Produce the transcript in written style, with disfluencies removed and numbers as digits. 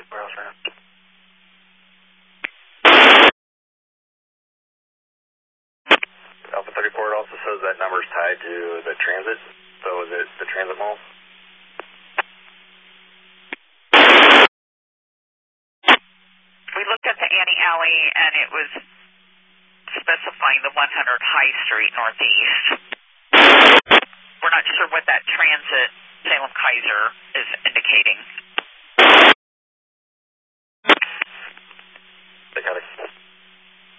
Alpha 34, it also says that number is tied to the transit. So is it the transit mall? We looked at the Annie Alley and it was specifying the 100 High Street Northeast. We're not sure what that transit Salem Kaiser is indicating.